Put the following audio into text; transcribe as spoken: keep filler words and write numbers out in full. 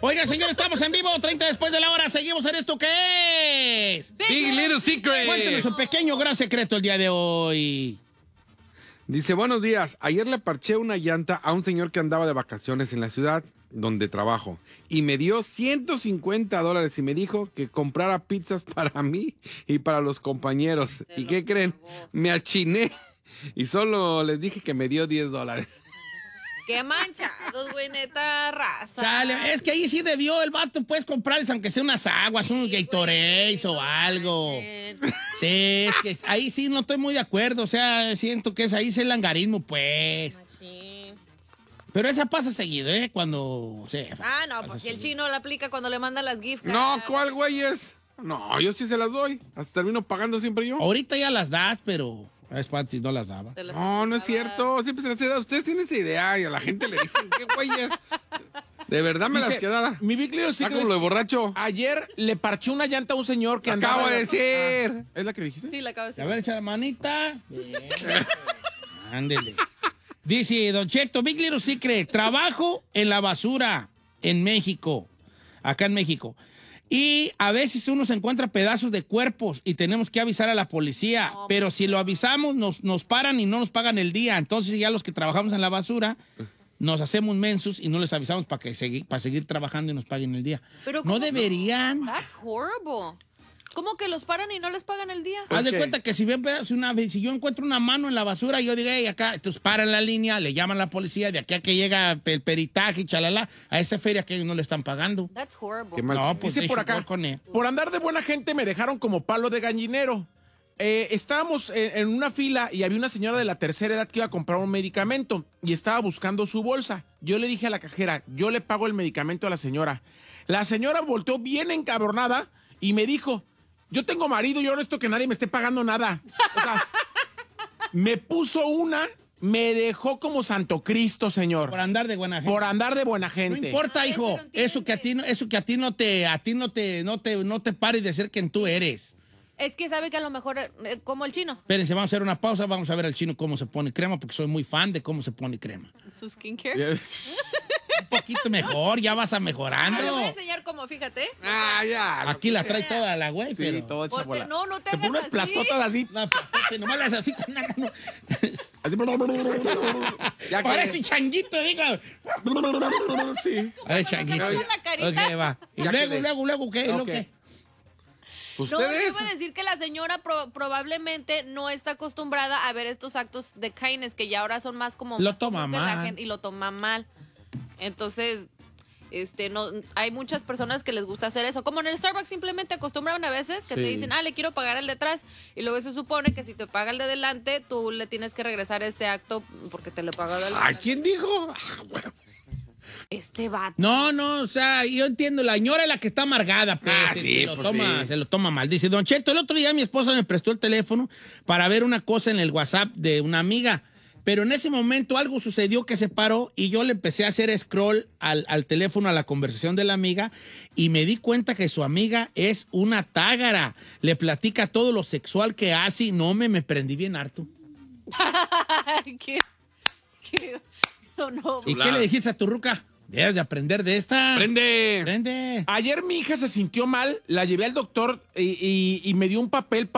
Oiga, señor, estamos en vivo, treinta después de la hora. Seguimos en esto que es Big Little Secret. Cuéntenos un pequeño gran secreto el día de hoy. Dice, buenos días. Ayer le parché una llanta a un señor que andaba de vacaciones en la ciudad donde trabajo y me dio ciento cincuenta dólares y me dijo que comprara pizzas para mí y para los compañeros. ¿Y qué creen? Me achiné y solo les dije que me dio diez dólares. Qué manchados, güey, neta, raza. Chale, es que ahí sí debió el vato, puedes comprarles aunque sea unas aguas, unos Sí, Gatorades güey, o no algo. manchen. Sí, es que ahí sí no estoy muy de acuerdo, o sea, siento que es ahí es el langarismo, pues. Machín. Pero esa pasa seguido, ¿eh? Cuando, o sea, Ah, no, pasa pues si el seguido. chino la aplica cuando le manda las gift cards. No, ¿cuál güey es? No, yo sí se las doy. Hasta termino pagando siempre yo. Ahorita ya las das, pero es antes no las daba. Te las No, no es aplicaba. cierto. Siempre se las he dado. Ustedes tienen esa idea y a la gente le dicen, ¿qué güeyes? De verdad me Dice, las quedara. Mi Big Little Ah, Secret como lo de es- borracho. Ayer le parché una llanta a un señor que andaba... Acabo de decir. Ah, ¿es la que dijiste? Sí, la acabo de A decir. ver, echa la manita. Bien. Ándele. Dice, Don Cheto, Big Little Secret, trabajo en la basura en México, acá en México. Y a veces uno se encuentra pedazos de cuerpos y tenemos que avisar a la policía. No, pero si lo avisamos, nos, nos paran y no nos pagan el día. Entonces ya los que trabajamos en la basura nos hacemos mensos y no les avisamos para que segui- para seguir trabajando y nos paguen el día. Pero No ¿cómo? deberían. That's horrible. ¿Cómo que los paran y no les pagan el día? Pues Haz de que- cuenta que si, ven, si, una, si yo encuentro una mano en la basura y yo digo, hey, acá, entonces paran la línea, le llaman a la policía, de aquí a que llega el peritaje, chalala, a esa feria que ellos no le están pagando. That's horrible. Qué mal. No, pues Dice they por should acá, work on it. por andar de buena gente me dejaron como palo de gallinero. Eh, estábamos en, en una fila y había una señora de la tercera edad que iba a comprar un medicamento y estaba buscando su bolsa. Yo le dije a la cajera, yo le pago el medicamento a la señora. La señora volteó bien encabronada y me dijo, yo tengo marido y yo no esto que nadie me esté pagando nada. O sea, me puso una, me dejó como Santo Cristo, señor. Por andar de buena gente. Por andar de buena No gente. importa, Ay, hijo, pero entiende. eso que a ti no, eso que a ti no te, a ti no te, no te, no te pares de ser quien tú eres. Es que sabe que a lo mejor, eh, como el chino, Espérense, vamos a hacer una pausa, vamos a ver al chino cómo se pone crema, porque soy muy fan de cómo se pone crema. su skincare. Un poquito mejor, ya vas a Ah, le mejorando. voy a enseñar cómo, fíjate. Ah, ya. Aquí la trae toda la güey, Sí, pero... todo hecha Ponte- bola. no, no te Se pone hagas unas así. plastotas así. No, pues, nomás le haces así con una mano. Así. Ya que- Parece changuito, digo. Sí. A ver, changuito. Con la carita. Ok, va. Y Ya luego, quedé. luego, luego, ¿qué? Ok. ¿Lo qué? Pues No, yo ustedes. iba a decir que la señora pro- probablemente no está acostumbrada a ver estos actos de kindness que ya ahora son más como... Lo más toma común que la mal. gente- y lo toma mal. Entonces, este, no, hay muchas personas que les gusta hacer eso. Como en el Starbucks simplemente acostumbran a veces que te Sí. dicen, ah, le quiero pagar el de atrás. Y luego se supone que si te paga el de delante, tú le tienes que regresar ese acto porque te lo pagó de ¿A delante. quién dijo? Ah, bueno. Este vato. No, no, o sea, yo entiendo, la señora es la que está amargada, pues, Ah, el sí, que lo pues toma, sí. se lo toma mal. Dice, Don Cheto, el otro día mi esposa me prestó el teléfono para ver una cosa en el WhatsApp de una amiga, pero en ese momento algo sucedió que se paró y yo le empecé a hacer scroll al, al teléfono, a la conversación de la amiga, y me di cuenta que su amiga es una tágara. Le platica todo lo sexual que hace y no me, me prendí bien harto. ¿Qué? ¿Qué? No, no. ¿Y qué le dijiste a tu ruca? Debes de aprender de esta. ¡Prende! Prende. Ayer mi hija se sintió mal, la llevé al doctor y, y- y me dio un papel para